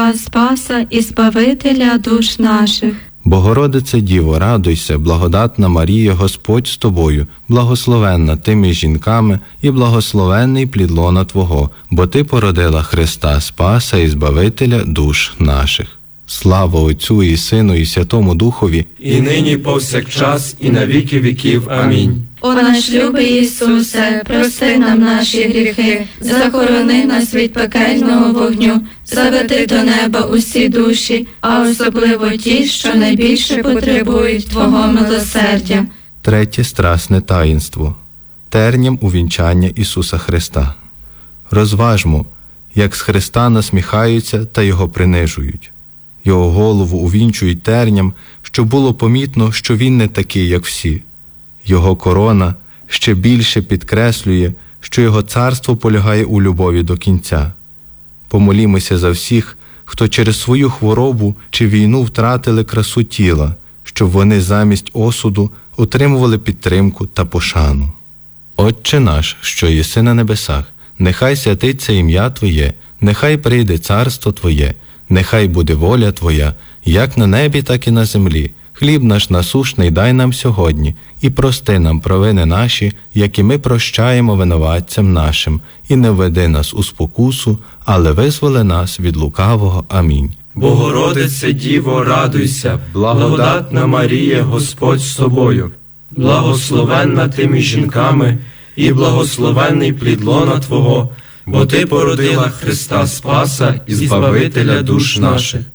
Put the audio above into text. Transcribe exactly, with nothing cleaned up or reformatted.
Спаса і Збавителя душ наших. Богородице Діво, радуйся, благодатна Марія, Господь з тобою, благословенна ти між жінками і благословенний плід лона Твого, бо Ти породила Христа Спаса і Збавителя душ наших. Слава Отцю і Сину і Святому Духові, і нині повсякчас, і на віки віків. Амінь. О наш любий Ісусе, прости нам наші гріхи, захорони нас від пекельного вогню, заведи до неба усі душі, а особливо ті, що найбільше потребують Твого милосердя. Третє страсне таїнство. Терням увінчання Ісуса Христа. Розважмо, як з Христа насміхаються та Його принижують. Його голову увінчують терням, щоб було помітно, що Він не такий, як всі. Його корона ще більше підкреслює, що Його царство полягає у любові до кінця. Помолімося за всіх, хто через свою хворобу чи війну втратили красу тіла, щоб вони замість осуду отримували підтримку та пошану. Отче наш, що єси на небесах, нехай святиться ім'я Твоє, нехай прийде царство Твоє, нехай буде воля Твоя, як на небі, так і на землі. Хліб наш насушний дай нам сьогодні, і прости нам провини наші, як і ми прощаємо винуватцям нашим, і не введи нас у спокусу, але визволи нас від лукавого. Амінь. Богородице Діво, радуйся, благодатна Марія, Господь з тобою, благословенна ти між жінками, і благословенний плід лона Твого, бо Ти породила Христа Спаса і Збавителя душ наших.